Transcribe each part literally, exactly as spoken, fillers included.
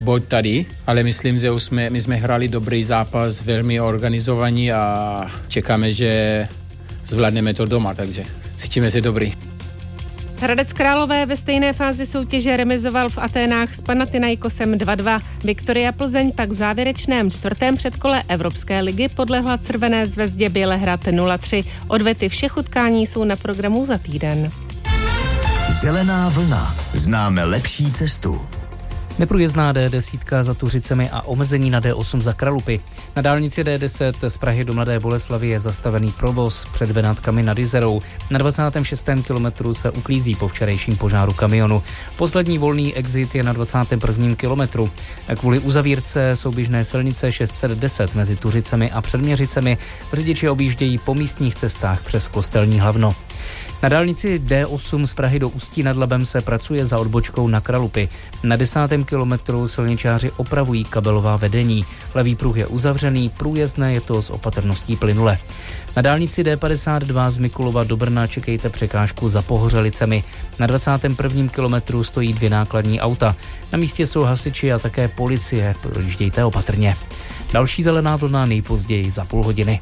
Bod tady, ale myslím, že už jsme, my jsme hráli dobrý zápas, velmi organizovaní a čekáme, že zvládneme to doma, takže cítíme se dobrý. Hradec Králové ve stejné fázi soutěže remizoval v Aténách s Panathinaikosem dva dva. Viktoria Plzeň pak v závěrečném čtvrtém předkole Evropské ligy podlehla Červené zvezdě Bělehrad nula tři. Odvety všech utkání jsou na programu za týden. Zelená vlna. Známe lepší cestu. Neprůjezdná D deset za Tuřicemi a omezení na D osm za Kralupy. Na dálnici D deset z Prahy do Mladé Boleslavi je zastavený provoz před Benátkami nad Jizerou. Na dvacátém šestém kilometru se uklízí po včerejším požáru kamionu. Poslední volný exit je na dvacátém prvním kilometru. Kvůli uzavírce souběžné silnice šest set deset mezi Tuřicemi a Předměřicemi řidiči objíždějí po místních cestách přes Kostelní Hlavno. Na dálnici D osm z Prahy do Ústí nad Labem se pracuje za odbočkou na Kralupy. Na desátém kilometru silničáři opravují kabelová vedení. Levý pruh je uzavřený, průjezdné je to s opatrností plynule. Na dálnici D padesát dva z Mikulova do Brna čekejte překážku za Pohořelicemi. Na dvacátém prvním kilometru stojí dvě nákladní auta. Na místě jsou hasiči a také policie, projíždějte opatrně. Další zelená vlna nejpozději za půl hodiny.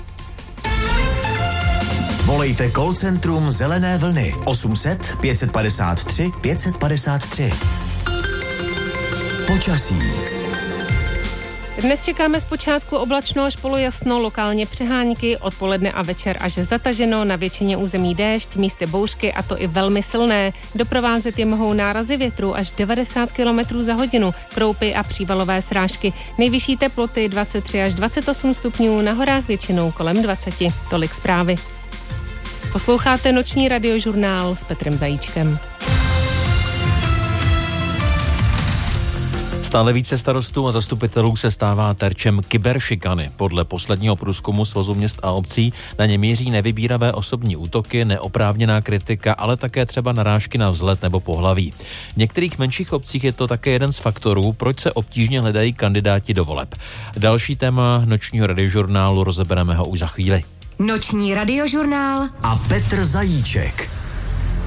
Volejte call centrum Zelené vlny osm set pět padesát tři pět padesát tři. Počasí. Dnes čekáme zpočátku oblačno až polojasno, lokálně přehánky, odpoledne a večer až zataženo, na většině území déšť, místy bouřky a to i velmi silné. Doprovázet je mohou nárazy větru až devadesát kilometrů za hodinu, kroupy a přívalové srážky. Nejvyšší teploty dvacet tři až dvacet osm stupňů, na horách většinou kolem dvacet. Tolik zprávy. Posloucháte noční radiožurnál s Petrem Zajíčkem. Stále více starostů a zastupitelů se stává terčem kyberšikany. Podle posledního průzkumu Svazu měst a obcí na ně míří nevybíravé osobní útoky, neoprávněná kritika, ale také třeba narážky na vzhled nebo pohlaví. V některých menších obcích je to také jeden z faktorů, proč se obtížně hledají kandidáti do voleb. Další téma nočního radiožurnálu rozebereme ho už za chvíli. Noční radiožurnál a Petr Zajíček.